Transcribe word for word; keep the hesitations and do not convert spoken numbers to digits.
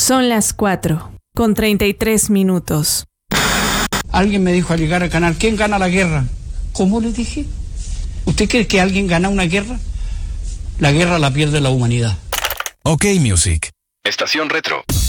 Son las cuatro, con treinta y tres minutos. Alguien me dijo al llegar al canal, ¿quién gana la guerra? ¿Cómo le dije? ¿Usted cree que alguien gana una guerra? La guerra la pierde la humanidad. Ok Music. Estación Retro.